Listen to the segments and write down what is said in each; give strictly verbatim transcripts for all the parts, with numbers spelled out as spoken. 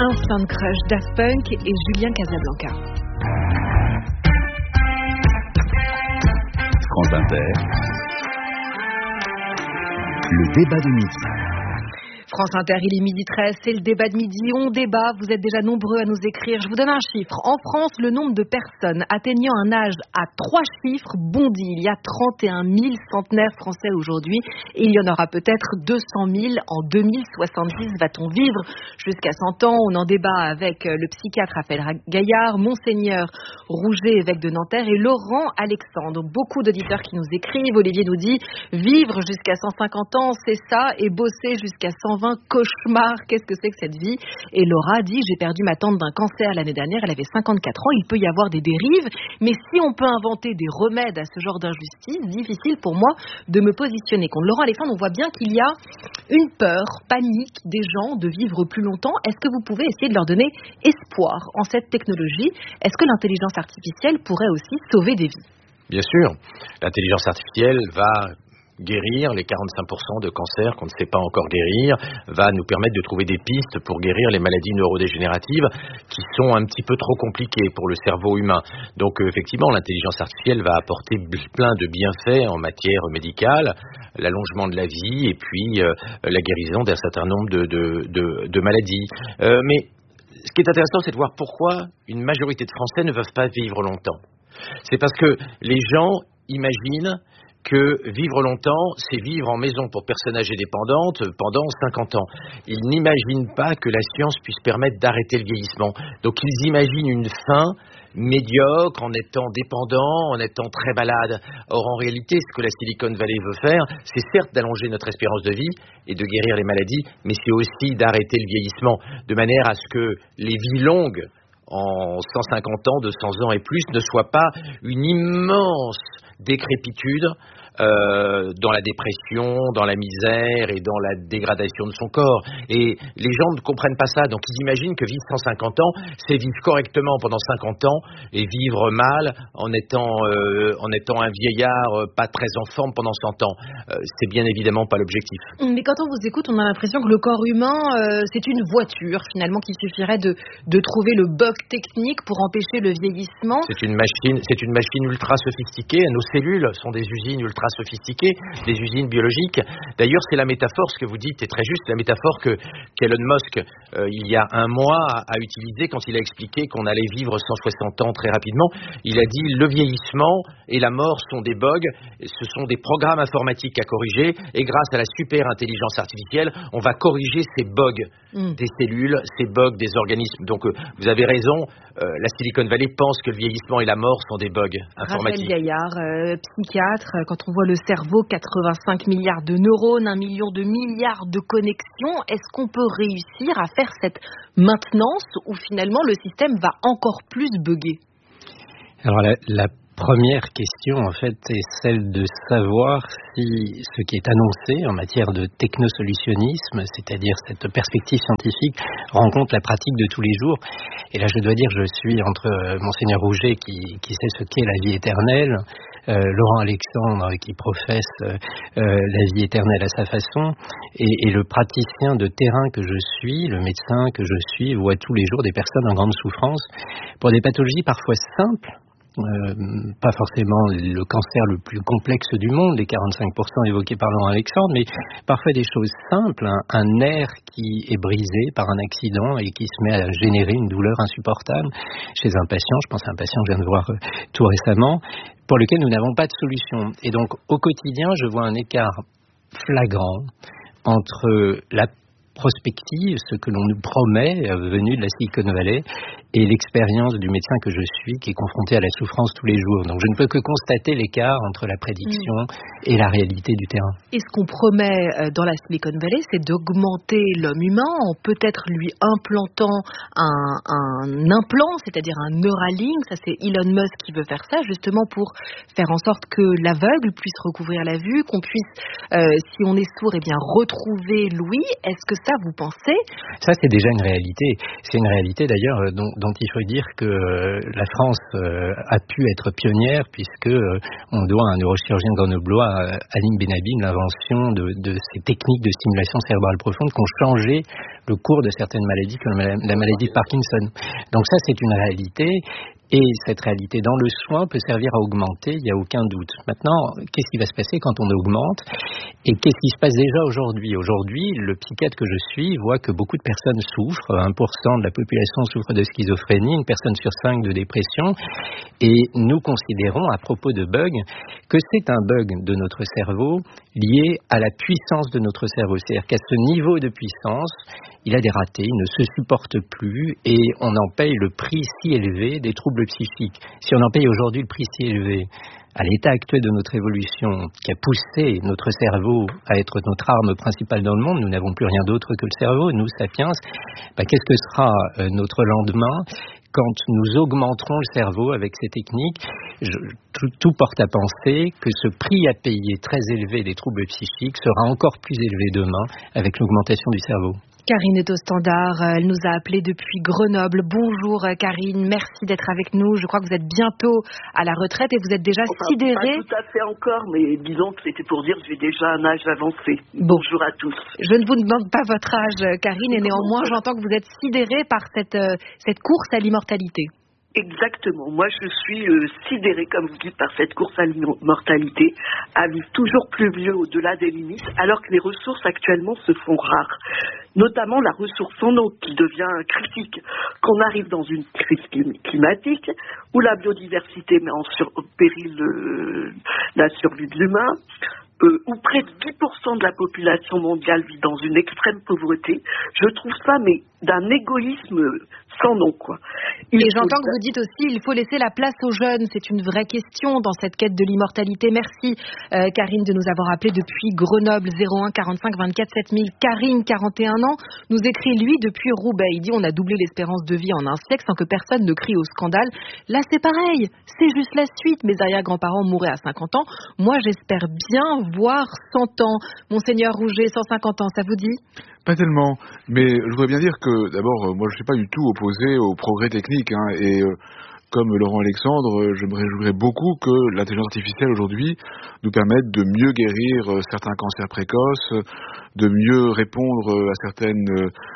Instant Crush, Daft Punk et Julien Casablanca. France Inter, le débat de midi. France Inter, il est midi treize, c'est le débat de midi, on débat, vous êtes déjà nombreux à nous écrire. Je vous donne un chiffre. En France, le nombre de personnes atteignant un âge à trois chiffres bondit. Il y a trente et un mille centenaires français aujourd'hui et il y en aura peut-être deux cent mille en deux mille soixante-dix. Va-t-on vivre jusqu'à cent ans? On en débat avec le psychiatre Raphaël Gaillard, Monseigneur Rouget, évêque de Nanterre, et Laurent Alexandre. Beaucoup d'auditeurs qui nous écrivent. Olivier nous dit vivre jusqu'à cent cinquante ans, c'est ça, et bosser jusqu'à cent vingt, cauchemar, qu'est-ce que c'est que cette vie? Et Laura dit, j'ai perdu ma tante d'un cancer l'année dernière, elle avait cinquante-quatre ans, il peut y avoir des dérives, mais si on peut inventer des remèdes à ce genre d'injustice, difficile pour moi de me positionner contre. Laurent Alexandre, on voit bien qu'il y a une peur, panique des gens de vivre plus longtemps. Est-ce que vous pouvez essayer de leur donner espoir en cette technologie? Est-ce que l'intelligence artificielle pourrait aussi sauver des vies? Bien sûr, l'intelligence artificielle va guérir les quarante-cinq pour cent de cancers qu'on ne sait pas encore guérir, va nous permettre de trouver des pistes pour guérir les maladies neurodégénératives qui sont un petit peu trop compliquées pour le cerveau humain. Donc euh, effectivement, l'intelligence artificielle va apporter plein de bienfaits en matière médicale, l'allongement de la vie et puis euh, la guérison d'un certain nombre de, de, de, de maladies. Euh, mais ce qui est intéressant, c'est de voir pourquoi une majorité de Français ne peuvent pas vivre longtemps. C'est parce que les gens imaginent que vivre longtemps, c'est vivre en maison pour personnes âgées dépendantes pendant cinquante ans. Ils n'imaginent pas que la science puisse permettre d'arrêter le vieillissement. Donc ils imaginent une fin médiocre en étant dépendant, en étant très malade. Or en réalité, ce que la Silicon Valley veut faire, c'est certes d'allonger notre espérance de vie et de guérir les maladies, mais c'est aussi d'arrêter le vieillissement, de manière à ce que les vies longues, en cent cinquante ans, deux cents ans et plus, ne soient pas une immense décrépitude euh, dans la dépression, dans la misère et dans la dégradation de son corps. Et les gens ne comprennent pas ça, donc ils imaginent que vivre cent cinquante ans, c'est vivre correctement pendant cinquante ans et vivre mal en étant, euh, en étant un vieillard euh, pas très en forme pendant cent ans. Euh, c'est bien évidemment pas l'objectif. Mais quand on vous écoute, on a l'impression que le corps humain, euh, c'est une voiture finalement qui suffirait de, de trouver le bug technique pour empêcher le vieillissement. C'est une machine, c'est une machine ultra sophistiquée. Nos cellules sont des usines ultra sophistiquées, des usines biologiques. D'ailleurs, c'est la métaphore, ce que vous dites est très juste, la métaphore que qu'Elon Musk, euh, il y a un mois, a utilisé quand il a expliqué qu'on allait vivre cent soixante ans très rapidement. Il a dit le vieillissement et la mort sont des bugs, ce sont des programmes informatiques à corriger, et grâce à la super intelligence artificielle, on va corriger ces bugs mm. des cellules, ces bugs des organismes. Donc, euh, vous avez raison, euh, la Silicon Valley pense que le vieillissement et la mort sont des bugs informatiques. Raphaël Gaillard, euh, psychiatre, quand on voit le cerveau, quatre-vingt-cinq milliards de neurones, un million de milliards de connexions, est-ce qu'on peut réussir à faire cette maintenance où finalement le système va encore plus bugger? Alors la, la première question en fait est celle de savoir si ce qui est annoncé en matière de technosolutionnisme, c'est-à-dire cette perspective scientifique, rencontre la pratique de tous les jours. Et là je dois dire, je suis entre euh, Monseigneur Rouget qui, qui sait ce qu'est la vie éternelle, Euh, Laurent Alexandre qui professe euh, euh, la vie éternelle à sa façon, et, et le praticien de terrain que je suis, le médecin que je suis, voit tous les jours des personnes en grande souffrance pour des pathologies parfois simples. Euh, pas forcément le cancer le plus complexe du monde, les quarante-cinq pour cent évoqués par Laurent Alexandre, mais parfois des choses simples, un, un nerf qui est brisé par un accident et qui se met à générer une douleur insupportable chez un patient. Je pense à un patient que je viens de voir euh, tout récemment, pour lequel nous n'avons pas de solution. Et donc au quotidien, je vois un écart flagrant entre la prospective, ce que l'on nous promet, venu de la Silicon Valley, et l'expérience du médecin que je suis, qui est confronté à la souffrance tous les jours. Donc je ne peux que constater l'écart entre la prédiction mmh. et la réalité du terrain. Et ce qu'on promet dans la Silicon Valley, c'est d'augmenter l'homme humain en peut-être lui implantant un, un implant, c'est-à-dire un Neuralink. Ça, c'est Elon Musk qui veut faire ça, justement pour faire en sorte que l'aveugle puisse recouvrir la vue, qu'on puisse, euh, si on est sourd, eh bien retrouver l'ouïe. Est-ce que ça, vous pensez? Ça, c'est déjà une réalité. C'est une réalité d'ailleurs dont, dont il faut dire que euh, la France euh, a pu être pionnière puisque euh, on doit à un neurochirurgien grenoblois, Alim Benhabib, l'invention de, de ces techniques de stimulation cérébrale profonde qui ont changé le cours de certaines maladies comme la, la maladie de Parkinson. Donc ça, c'est une réalité. Et cette réalité dans le soin peut servir à augmenter, il n'y a aucun doute. Maintenant, qu'est-ce qui va se passer quand on augmente? Et qu'est-ce qui se passe déjà aujourd'hui? Aujourd'hui, le psychiatre que je suis voit que beaucoup de personnes souffrent. un pour cent de la population souffre de schizophrénie, une personne sur cinq de dépression. Et nous considérons, à propos de bugs, que c'est un bug de notre cerveau lié à la puissance de notre cerveau. C'est-à-dire qu'à ce niveau de puissance, il a des ratés, il ne se supporte plus et on en paye le prix si élevé des troubles psychiques. Si on en paye aujourd'hui le prix si élevé à l'état actuel de notre évolution qui a poussé notre cerveau à être notre arme principale dans le monde, nous n'avons plus rien d'autre que le cerveau, nous sapiens, ben, qu'est-ce que sera euh, notre lendemain quand nous augmenterons le cerveau avec ces techniques? Je, tout, tout porte à penser que ce prix à payer très élevé des troubles psychiques sera encore plus élevé demain avec l'augmentation du cerveau. Karine est au standard, elle nous a appelé depuis Grenoble. Bonjour Karine, merci d'être avec nous. Je crois que vous êtes bientôt à la retraite et vous êtes déjà enfin, sidérée. Pas tout à fait encore, mais disons que c'était pour dire que j'ai déjà un âge avancé. Bon. Bonjour à tous. Je ne vous demande pas votre âge Karine, et néanmoins j'entends que vous êtes sidérée par cette, euh, cette course à l'immortalité. Exactement. Moi, je suis euh, sidérée, comme vous dites, par cette course à l'immortalité, à vivre toujours plus vieux au-delà des limites, alors que les ressources actuellement se font rares. Notamment la ressource en eau, qui devient critique. Qu'on arrive dans une crise climatique, où la biodiversité met en sur- péril euh, la survie de l'humain, euh, où près de dix pour cent de la population mondiale vit dans une extrême pauvreté. Je trouve ça, mais d'un égoïsme sans nom, quoi. Il Et faut j'entends le... que vous dites aussi il faut laisser la place aux jeunes. C'est une vraie question dans cette quête de l'immortalité. Merci euh, Karine de nous avoir appelé depuis Grenoble. Zéro un quarante-cinq vingt-quatre sept mille. Karine, quarante et un ans, nous écrit lui depuis Roubaix. Il dit on a doublé l'espérance de vie en un siècle sans que personne ne crie au scandale. Là c'est pareil, c'est juste la suite. Mes arrière-grands-parents mouraient à cinquante ans. Moi j'espère bien voir cent ans. Monseigneur Rouget, cent cinquante ans, ça vous dit? Pas tellement, mais je voudrais bien dire que d'abord, moi je ne suis pas du tout opposé au progrès technique, hein, et euh, comme Laurent Alexandre, je me réjouirais beaucoup que l'intelligence artificielle aujourd'hui nous permette de mieux guérir certains cancers précoces, de mieux répondre à certaines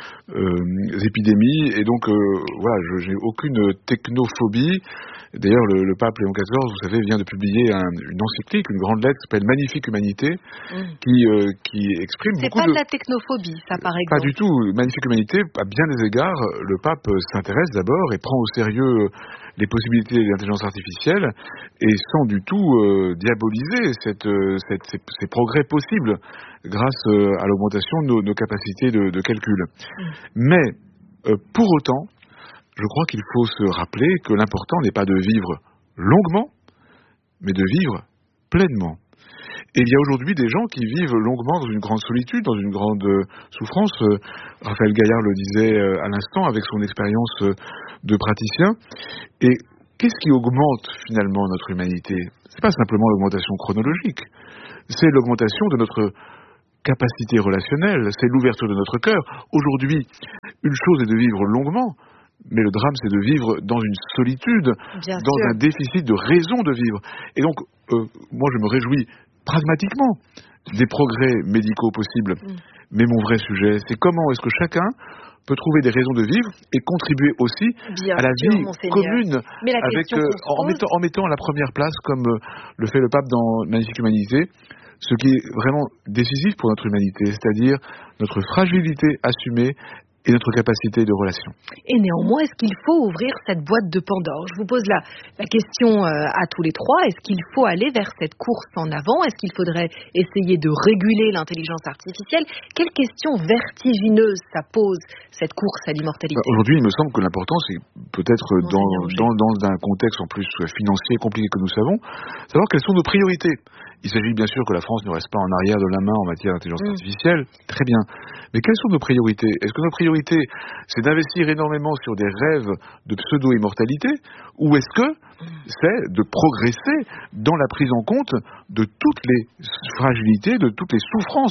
euh, épidémies, et donc euh, voilà, je n'ai aucune technophobie. D'ailleurs, le, le pape Léon quatorze, vous savez, vient de publier un, une encyclique, une grande lettre qui s'appelle Magnifique Humanité, mmh. qui, euh, qui exprime C'est beaucoup pas de... de la technophobie, ça, par exemple. Pas du tout. Magnifique Humanité, à bien des égards, le pape s'intéresse d'abord et prend au sérieux les possibilités de l'intelligence artificielle et sans du tout euh, diaboliser cette, cette, ces, ces progrès possibles grâce euh, à l'augmentation de nos, nos capacités de, de calcul. Mmh. Mais, euh, pour autant, je crois qu'il faut se rappeler que l'important n'est pas de vivre longuement, mais de vivre pleinement. Et il y a aujourd'hui des gens qui vivent longuement dans une grande solitude, dans une grande euh, souffrance. Euh, Raphaël Gaillard le disait euh, à l'instant avec son expérience euh, de praticien. Et qu'est-ce qui augmente finalement notre humanité? C'est pas simplement l'augmentation chronologique, c'est l'augmentation de notre capacité relationnelle, c'est l'ouverture de notre cœur. Aujourd'hui, une chose est de vivre longuement, mais le drame, c'est de vivre dans une solitude, Bien dans sûr. un déficit de raison de vivre. Et donc, euh, moi, je me réjouis pragmatiquement des progrès médicaux possibles. Mm. Mais mon vrai sujet, c'est comment est-ce que chacun peut trouver des raisons de vivre et contribuer aussi Bien à la sûr, vie Monseigneur. commune, Mais la avec, question euh, qu'on se en, pose... mettant, en mettant à la première place, comme euh, le fait le pape dans Magnifique Humanité, ce qui est vraiment décisif pour notre humanité, c'est-à-dire notre fragilité assumée et notre capacité de relation. Et néanmoins, est-ce qu'il faut ouvrir cette boîte de Pandore? Je vous pose la, la question euh, à tous les trois. Est-ce qu'il faut aller vers cette course en avant? Est-ce qu'il faudrait essayer de réguler l'intelligence artificielle? Quelle question vertigineuse ça pose, cette course à l'immortalité? Bah, aujourd'hui, il me semble que l'important, c'est peut-être dans, dans, dans un contexte en plus financier compliqué que nous savons, savoir quelles sont nos priorités. Il s'agit bien sûr que la France ne reste pas en arrière de la main en matière d'intelligence mmh. artificielle, très bien. Mais quelles sont nos priorités? Est-ce que nos priorités, c'est d'investir énormément sur des rêves de pseudo-immortalité, ou est-ce que c'est de progresser dans la prise en compte de toutes les fragilités, de toutes les souffrances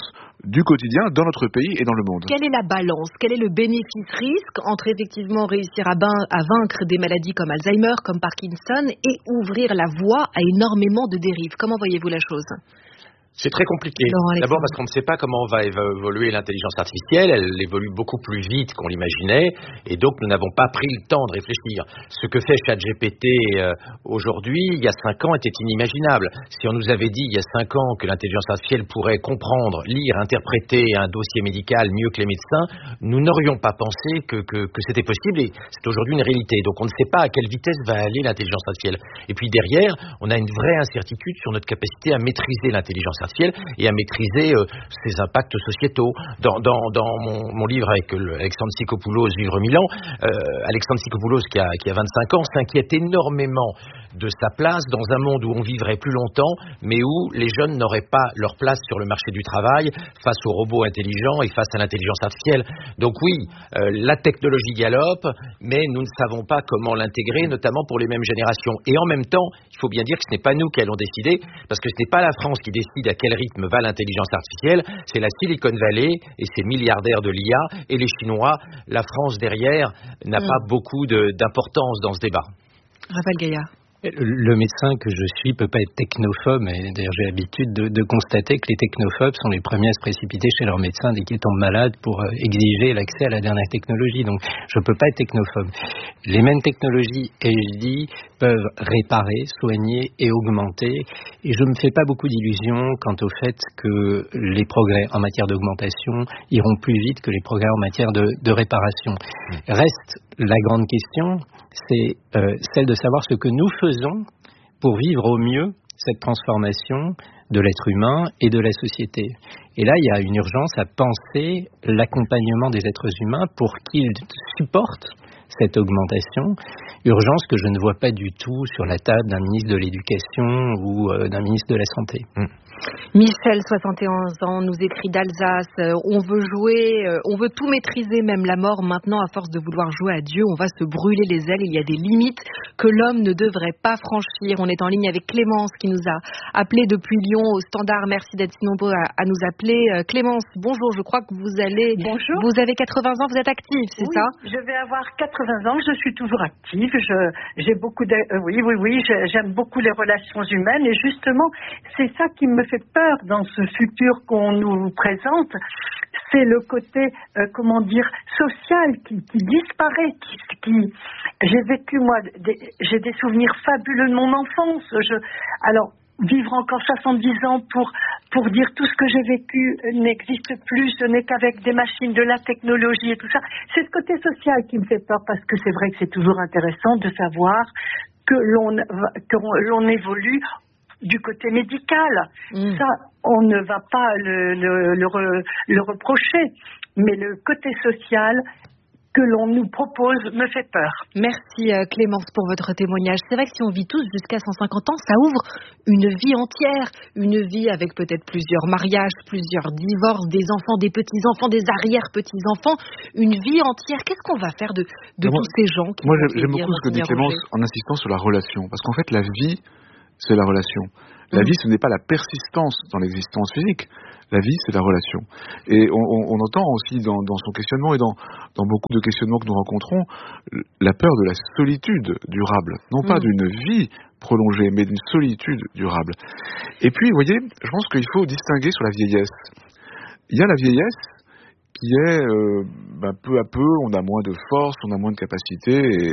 du quotidien dans notre pays et dans le monde. Quelle est la balance? Quel est le bénéfice-risque entre effectivement réussir à, bain, à vaincre des maladies comme Alzheimer, comme Parkinson et ouvrir la voie à énormément de dérives? Comment voyez-vous la chose? C'est très compliqué. D'abord parce qu'on ne sait pas comment va évoluer l'intelligence artificielle. Elle évolue beaucoup plus vite qu'on l'imaginait. Et donc, nous n'avons pas pris le temps de réfléchir. Ce que fait ChatGPT euh, aujourd'hui, il y a cinq ans, était inimaginable. Si on nous avait dit il y a cinq ans que l'intelligence artificielle pourrait comprendre, lire, interpréter un dossier médical mieux que les médecins, nous n'aurions pas pensé que, que, que c'était possible. Et c'est aujourd'hui une réalité. Donc, on ne sait pas à quelle vitesse va aller l'intelligence artificielle. Et puis derrière, on a une vraie incertitude sur notre capacité à maîtriser l'intelligence artificielle et à maîtriser euh, ses impacts sociétaux. Dans, dans, dans mon, mon livre avec euh, Alexandre Tsikopoulos, Vivre mille ans, euh, Alexandre Tsikopoulos, qui a, qui a vingt-cinq ans, s'inquiète énormément de sa place dans un monde où on vivrait plus longtemps, mais où les jeunes n'auraient pas leur place sur le marché du travail face aux robots intelligents et face à l'intelligence artificielle. Donc oui, euh, la technologie galope, mais nous ne savons pas comment l'intégrer, notamment pour les mêmes générations. Et en même temps, il faut bien dire que ce n'est pas nous qui allons décider, parce que ce n'est pas la France qui décide à quel rythme va l'intelligence artificielle, c'est la Silicon Valley et ses milliardaires de l'I A et les Chinois. La France derrière n'a mmh. pas beaucoup de, d'importance dans ce débat. Raphaël Gaillard. Le médecin que je suis peut pas être technophobe, et d'ailleurs j'ai l'habitude de, de constater que les technophobes sont les premiers à se précipiter chez leur médecin dès qu'ils tombent malades pour euh, exiger l'accès à la dernière technologie. Donc je peux pas être technophobe. Les mêmes technologies, ai-je dit, peuvent réparer, soigner et augmenter. Et je me fais pas beaucoup d'illusions quant au fait que les progrès en matière d'augmentation iront plus vite que les progrès en matière de, de réparation. Reste la grande question, c'est euh, celle de savoir ce que nous faisons pour vivre au mieux cette transformation de l'être humain et de la société. Et là, il y a une urgence à penser l'accompagnement des êtres humains pour qu'ils supportent cette augmentation, urgence que je ne vois pas du tout sur la table d'un ministre de l'Éducation ou euh, d'un ministre de la Santé. Mmh. Michel, soixante et onze ans, nous écrit d'Alsace. Euh, on veut jouer, euh, on veut tout maîtriser, même la mort. Maintenant, à force de vouloir jouer à Dieu, on va se brûler les ailes. Il y a des limites que l'homme ne devrait pas franchir. On est en ligne avec Clémence qui nous a appelé depuis Lyon au standard. Merci d'être si nombreux à, à nous appeler. Euh, Clémence, bonjour. Je crois que vous allez. Bonjour. Vous avez quatre-vingts ans, vous êtes active, c'est oui, ça? Je vais avoir quatre-vingts ans. Je suis toujours active. Je, j'ai beaucoup de, euh, oui, oui, oui. J'aime beaucoup les relations humaines et justement, c'est ça qui me fait peur dans ce futur qu'on nous présente, c'est le côté, euh, comment dire, social qui, qui disparaît. Qui, qui... J'ai vécu, moi, des, j'ai des souvenirs fabuleux de mon enfance. Je... Alors, vivre encore soixante-dix ans pour, pour dire tout ce que j'ai vécu n'existe plus, ce n'est qu'avec des machines, de la technologie et tout ça. C'est ce côté social qui me fait peur parce que c'est vrai que c'est toujours intéressant de savoir que l'on, que l'on évolue du côté médical. Mmh. Ça, on ne va pas le, le, le, re, le reprocher, mais le côté social que l'on nous propose me fait peur. Merci euh, Clémence pour votre témoignage. C'est vrai que si on vit tous jusqu'à cent cinquante ans, ça ouvre une vie entière, une vie avec peut-être plusieurs mariages, plusieurs divorces, des enfants, des petits-enfants, des arrière-petits-enfants, une vie entière. Qu'est-ce qu'on va faire de, de moi, tous ces gens qui Moi, j'aime beaucoup ce que dit Clémence en insistant sur la relation, parce qu'en fait, la vie, c'est la relation. La vie, ce n'est pas la persistance dans l'existence physique. La vie, c'est la relation. Et on, on, on entend aussi dans, dans son questionnement et dans, dans beaucoup de questionnements que nous rencontrons, la peur de la solitude durable. Non pas mmh. d'une vie prolongée, mais d'une solitude durable. Et puis, vous voyez, je pense qu'il faut distinguer sur la vieillesse. Il y a la vieillesse qui est, euh, ben, peu à peu, on a moins de force, on a moins de capacité,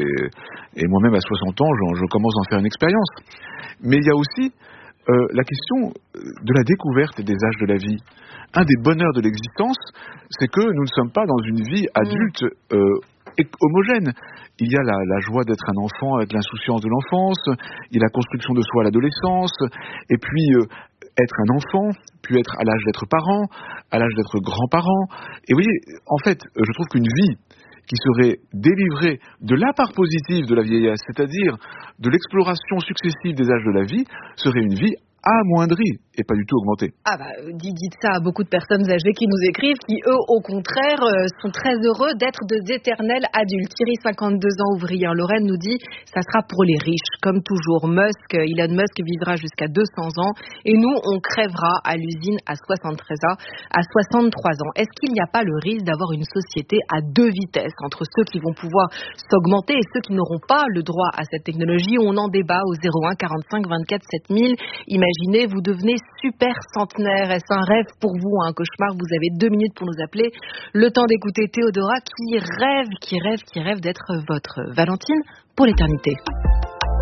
et, et moi-même à soixante ans, je, je commence à en faire une expérience. Mais il y a aussi euh, la question de la découverte des âges de la vie. Un des bonheurs de l'existence, c'est que nous ne sommes pas dans une vie adulte euh, homogène. Il y a la, la joie d'être un enfant avec l'insouciance de l'enfance, il y a la construction de soi à l'adolescence, et puis euh, être un enfant, puis être à l'âge d'être parent, à l'âge d'être grand-parent. Et vous voyez, en fait, je trouve qu'une vie qui serait délivrée de la part positive de la vieillesse, c'est-à-dire de l'exploration successive des âges de la vie, serait une vie amoindri et pas du tout augmenté. Ah bah, dites ça à beaucoup de personnes âgées qui nous écrivent, qui eux, au contraire, euh, sont très heureux d'être des éternels adultes. Thierry, cinquante-deux ans, ouvrier en Lorraine, nous dit ça sera pour les riches, comme toujours. Musk, Elon Musk vivra jusqu'à deux cents ans et nous, on crèvera à l'usine à soixante-treize ans, à soixante-trois ans. Est-ce qu'il n'y a pas le risque d'avoir une société à deux vitesses entre ceux qui vont pouvoir s'augmenter et ceux qui n'auront pas le droit à cette technologie? On en débat au zéro un quarante-cinq vingt-quatre sept mille. Imaginez, vous devenez super centenaire. Est-ce un rêve pour vous, un cauchemar? Vous avez deux minutes pour nous appeler. Le temps d'écouter Théodora qui rêve, qui rêve, qui rêve d'être votre Valentine pour l'éternité.